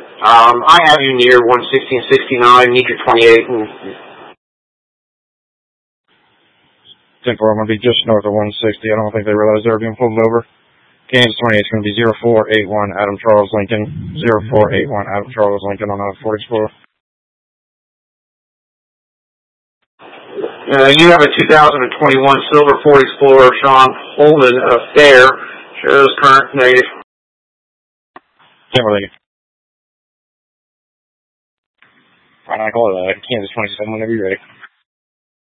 I have you near 11669, need your 28. And 10-4, I'm going to be just north of 160. I don't think they realize they're being pulled over. Kansas 28 is going to be 0481 Adam Charles Lincoln. 0481 Adam Charles Lincoln on a Ford Explorer. You have a 2021 Silver Ford Explorer, Sean Holman, fair. Shows current negative. 10-4, thank you. All right, I call it Kansas 27 whenever you're ready.